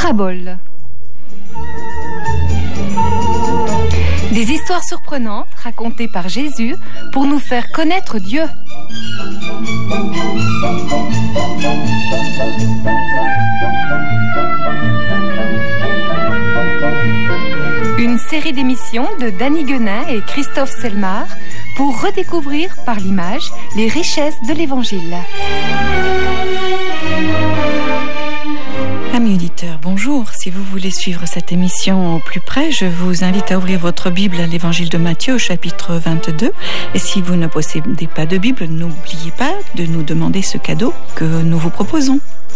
paraboles. Des histoires surprenantes racontées par Jésus pour nous faire connaître Dieu. Une série d'émissions de Danny Guenin et Christophe Selmar pour redécouvrir par l'image les richesses de l'Évangile. Amis auditeurs, bonjour. Si vous voulez suivre cette émission au plus près, je vous invite à ouvrir votre Bible à l'Évangile de Matthieu au chapitre 22. Et si vous ne possédez pas de Bible, n'oubliez pas de nous demander ce cadeau que nous vous proposons.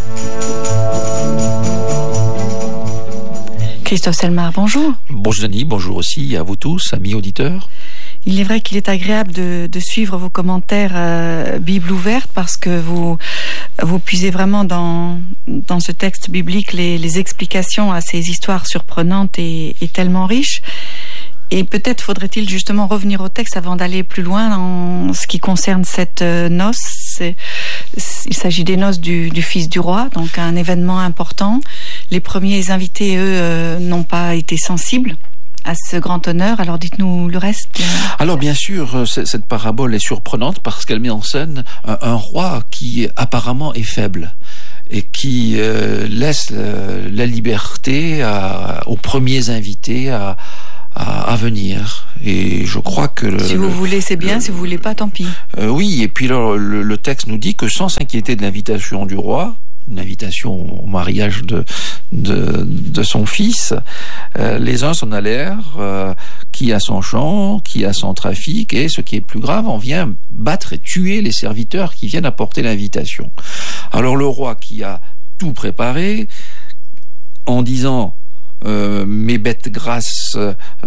Christophe Selmar, bonjour. Bonjour Denis, bonjour aussi à vous tous, amis auditeurs. Il est vrai qu'il est agréable de suivre vos commentaires Bible ouverte parce que vous puisez vraiment dans ce texte biblique les explications à ces histoires surprenantes et tellement riches. Et peut-être faudrait-il justement revenir au texte avant d'aller plus loin en ce qui concerne cette noce. Il s'agit des noces du fils du roi, donc un événement important. Les premiers invités, eux, n'ont pas été sensibles à ce grand honneur. Alors dites-nous le reste. Alors bien sûr, cette parabole est surprenante parce qu'elle met en scène un roi qui apparemment est faible et qui laisse la liberté aux premiers invités à venir. Et je crois que... Si vous voulez, c'est bien. Si vous voulez pas, tant pis. Oui, et puis alors, le texte nous dit que sans s'inquiéter de l'invitation du roi, une invitation au mariage de son fils, les uns s'en allèrent, qui a son champ, qui a son trafic, et ce qui est plus grave, on vient battre et tuer les serviteurs qui viennent apporter l'invitation. Alors le roi qui a tout préparé, en disant mes bêtes grasses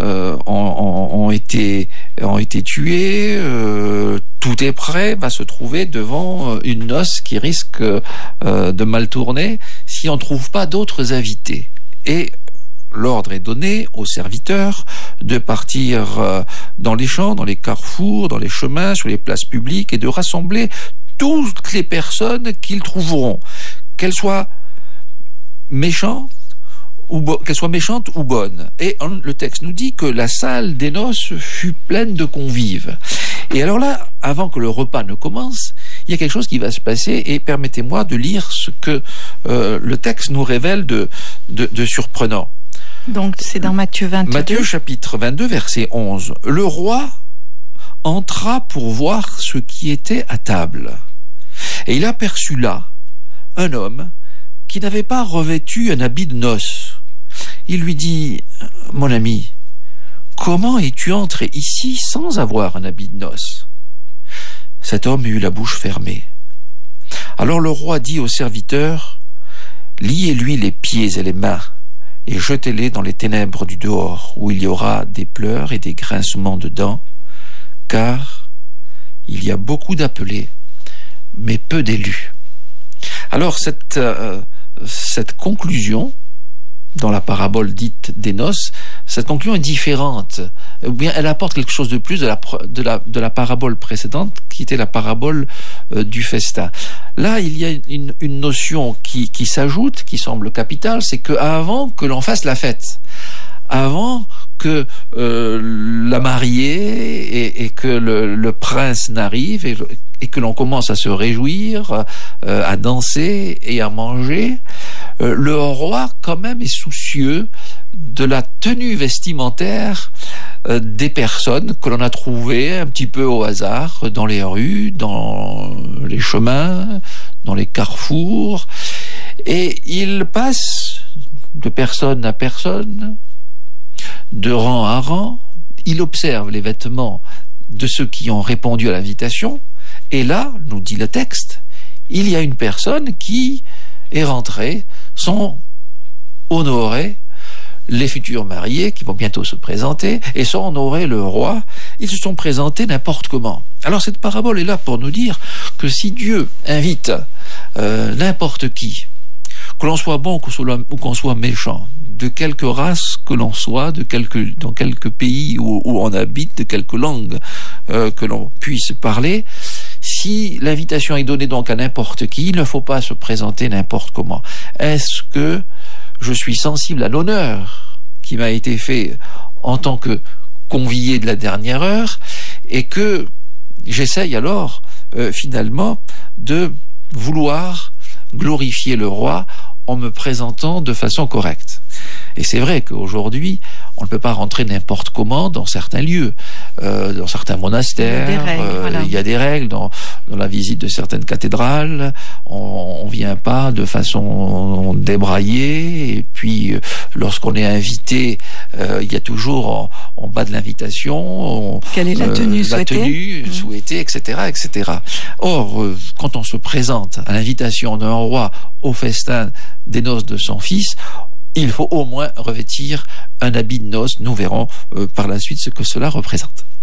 ont été tuées, tout est prêt, va se trouver devant une noce qui risque de mal tourner si on ne trouve pas d'autres invités. Et l'ordre est donné aux serviteurs de partir dans les champs, dans les carrefours, dans les chemins, sur les places publiques et de rassembler toutes les personnes qu'ils trouveront, qu'elles soient méchantes ou bonnes. Et le texte nous dit que la salle des noces fut pleine de convives. Et alors là, avant que le repas ne commence, il y a quelque chose qui va se passer et permettez-moi de lire ce que le texte nous révèle de surprenant. Donc c'est dans Matthieu 22. Matthieu chapitre 22, verset 11. Le roi entra pour voir ce qui était à table. Et il aperçut là un homme qui n'avait pas revêtu un habit de noces. Il lui dit, « Mon ami, comment es-tu entré ici sans avoir un habit de noces ?» Cet homme eut la bouche fermée. Alors le roi dit au serviteur, « Liez-lui les pieds et les mains, et jetez-les dans les ténèbres du dehors, où il y aura des pleurs et des grincements de dents, car il y a beaucoup d'appelés, mais peu d'élus. » Alors cette conclusion, dans la parabole dite des noces, cette conclusion est différente. Ou bien elle apporte quelque chose de plus de la parabole précédente, qui était la parabole du festin. Là, il y a une notion qui s'ajoute, qui semble capitale, c'est qu'avant que l'on fasse la fête, avant que la mariée et que le prince n'arrive et que l'on commence à se réjouir, à danser et à manger, le roi quand même est soucieux de la tenue vestimentaire des personnes que l'on a trouvées un petit peu au hasard dans les rues, dans les chemins, dans les carrefours, et il passe de personne à personne, de rang à rang, il observe les vêtements de ceux qui ont répondu à l'invitation, et là, nous dit le texte, il y a une personne qui est rentrée sans honorer les futurs mariés qui vont bientôt se présenter, et sans honorer le roi, ils se sont présentés n'importe comment. Alors cette parabole est là pour nous dire que si Dieu invite n'importe qui, que l'on soit bon ou qu'on soit méchant, de quelque race que l'on soit, dans quelque pays où on habite, de quelque langue que l'on puisse parler, si l'invitation est donnée donc à n'importe qui, il ne faut pas se présenter n'importe comment. Est-ce que je suis sensible à l'honneur qui m'a été fait en tant que convié de la dernière heure, et que j'essaye alors finalement de vouloir glorifier le roi en me présentant de façon correcte. Et c'est vrai qu'aujourd'hui, on ne peut pas rentrer n'importe comment dans certains lieux, dans certains monastères. Il y a des règles dans la visite de certaines cathédrales. On vient pas de façon débraillée. Et puis, lorsqu'on est invité, il y a toujours en bas de l'invitation quelle est la tenue souhaitée, etc., etc. Or, quand on se présente à l'invitation d'un roi au festin des noces de son fils, il faut au moins revêtir un habit de noces. Nous verrons par la suite ce que cela représente.